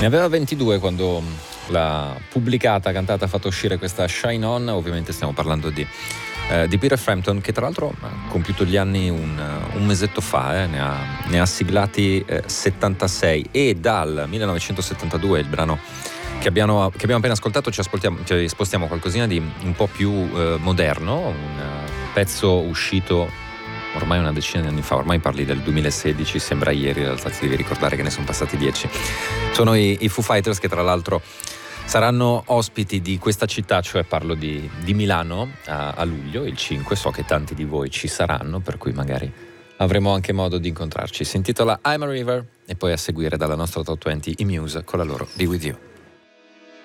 Ne aveva 22 quando l'ha pubblicata, cantata, fatta uscire questa Shine On. Ovviamente stiamo parlando di Peter Frampton, che tra l'altro ha compiuto gli anni un mesetto fa, ne ha siglati 76, e dal 1972 il brano che abbiamo appena ascoltato ci spostiamo qualcosina di un po' più moderno, un pezzo uscito ormai una decina di anni fa, ormai parli del 2016, sembra ieri, in realtà ti devi ricordare che ne sono passati 10. Sono i Foo Fighters, che tra l'altro saranno ospiti di questa città, cioè parlo di Milano a luglio, il 5, so che tanti di voi ci saranno, per cui magari avremo anche modo di incontrarci. Si intitola I'm a River, e poi a seguire dalla nostra Top 20 i Muse con la loro Be With You.